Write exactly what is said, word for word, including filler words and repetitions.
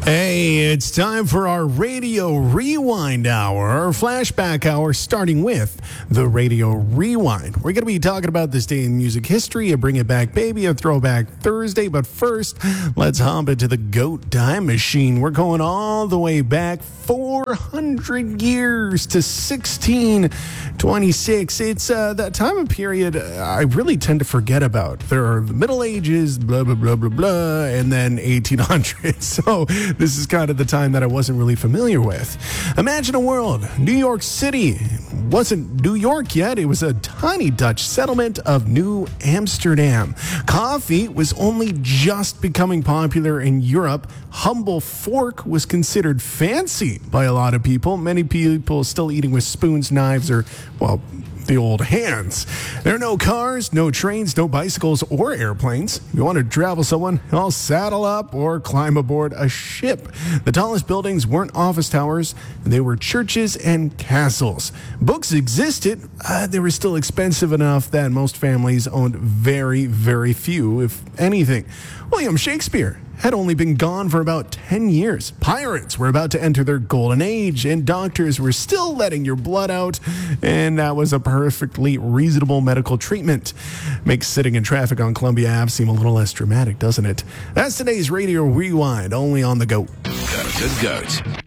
Hey, it's time for our Radio Rewind Hour, our flashback hour, starting with the Radio Rewind. We're going to be talking about this day in music history, a Bring It Back Baby, a Throwback Thursday. But first, let's hop into the GOAT Time Machine. We're going all the way back four hundred years to sixteen twenty-six. It's uh, that time of period I really tend to forget about. There are the Middle Ages, blah, blah, blah, blah, blah, and then eighteen hundreds. So this is kind of the time that I wasn't really familiar with. Imagine a world. New York City wasn't New York yet. It was a tiny Dutch settlement of New Amsterdam. Coffee was only just becoming popular in Europe. Humble fork was considered fancy by a lot of people. Many people still eating with spoons, knives, or, well, the old hands. There are no cars, no trains, no bicycles or airplanes. If you want to travel someone, I'll saddle up or climb aboard a ship. The tallest buildings weren't office towers. They were churches and castles. Books existed. Uh, they were still expensive enough that most families owned very, very few, if anything. William Shakespeare had only been gone for about ten years. Pirates were about to enter their golden age, and doctors were still letting your blood out, and that was a perfectly reasonable medical treatment. Makes sitting in traffic on Columbia Avenue seem a little less dramatic, doesn't it? That's today's Radio Rewind, only on the GOAT. The GOAT.